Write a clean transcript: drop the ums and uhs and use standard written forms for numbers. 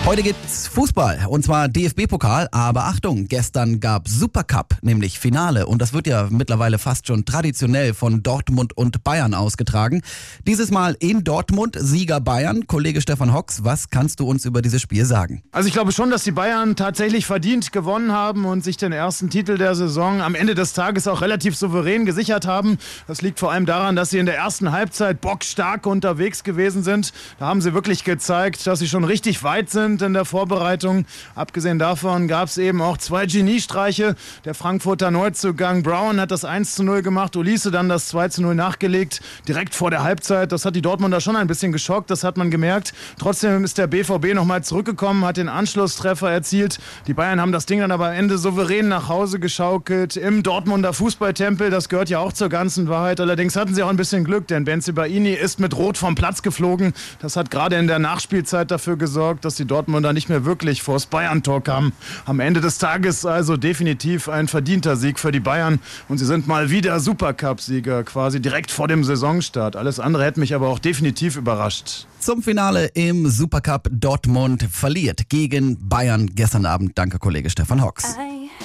Heute gibt's Fußball und zwar DFB-Pokal, aber Achtung, gestern gab Supercup, nämlich Finale und das wird ja mittlerweile fast schon traditionell von Dortmund und Bayern ausgetragen. Dieses Mal in Dortmund, Sieger Bayern. Kollege Stefan Hocks, was kannst du uns über dieses Spiel sagen? Also ich glaube schon, dass die Bayern tatsächlich verdient gewonnen haben und sich den ersten Titel der Saison am Ende des Tages auch relativ souverän gesichert haben. Das liegt vor allem daran, dass sie in der ersten Halbzeit bockstark unterwegs gewesen sind. Da haben sie wirklich gezeigt, dass sie schon richtig weit sind in der Vorbereitung. Abgesehen davon gab es eben auch 2 Geniestreiche. Der Frankfurter Neuzugang Brown hat das 1:0 gemacht, Olise dann das 2:0 nachgelegt, direkt vor der Halbzeit. Das hat die Dortmunder schon ein bisschen geschockt, das hat man gemerkt. Trotzdem ist der BVB nochmal zurückgekommen, hat den Anschlusstreffer erzielt. Die Bayern haben das Ding dann aber am Ende souverän nach Hause geschaukelt im Dortmunder Fußballtempel. Das gehört ja auch zur ganzen Wahrheit. Allerdings hatten sie auch ein bisschen Glück, denn Bensebaini ist mit Rot vom Platz geflogen. Das hat gerade in der Nachspielzeit dafür gesorgt, dass die Dortmunder nicht mehr wirklich vors Bayern-Tor kamen. Am Ende des Tages also definitiv ein verdienter Sieg für die Bayern und sie sind mal wieder Supercup-Sieger, quasi direkt vor dem Saisonstart. Alles andere hätte mich aber auch definitiv überrascht. Zum Finale im Supercup. Dortmund verliert gegen Bayern gestern Abend. Danke, Kollege Stefan Hocks.